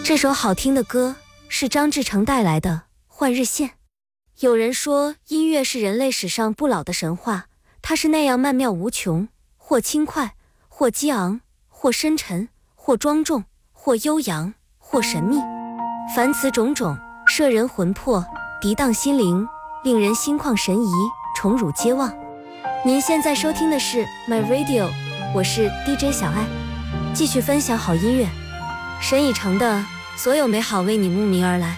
这首好听的歌是张志成带来的《换日线》。有人说音乐是人类史上不老的神话，它是那样曼妙无穷，或轻快，或激昂，或深沉，或庄重，或悠扬，或神秘。凡此种种，摄人魂魄，涤荡心灵，令人心旷神怡，宠辱皆忘。您现在收听的是 My Radio， 我是 DJ 小爱，继续分享好音乐。沈以诚的所有美好为你慕名而来。